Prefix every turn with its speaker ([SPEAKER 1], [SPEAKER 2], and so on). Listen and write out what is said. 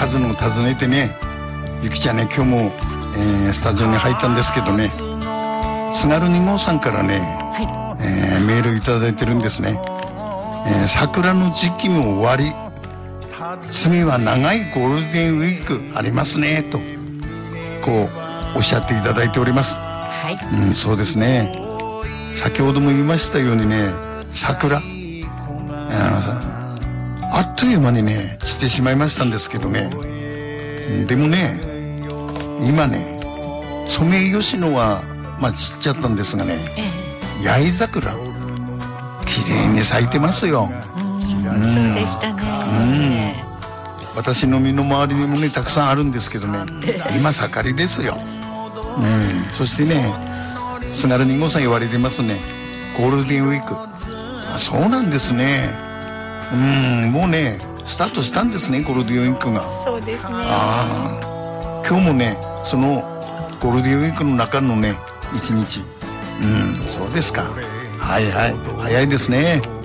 [SPEAKER 1] 数の訪ねてね、ゆきちゃんね今日も、スタジオに入ったんですけどね、津軽2号さんからね、メールいただいてるんですね。桜の時期も終わり、次は長いゴールデンウィークありますねとこうおっしゃっていただいております。そうですね。先ほども言いましたようにね、桜、あっという間にね散ってしまいましたんですけどね。でもね、今ねソメイヨシノは散っちゃったんですがね、八重桜綺麗に咲いてますよ。
[SPEAKER 2] そうでしたね。
[SPEAKER 1] 私の身の回りにもねたくさんあるんですけどね、今盛りですよ。そしてね、津軽2号さん言われてますね、ゴールデンウィーク。そうなんですね。もうねスタートしたんですね、ゴールデンウィークが。
[SPEAKER 2] そうですね。
[SPEAKER 1] 今日もねそのゴールデンウィークの中のね一日。そうですか。早いですね。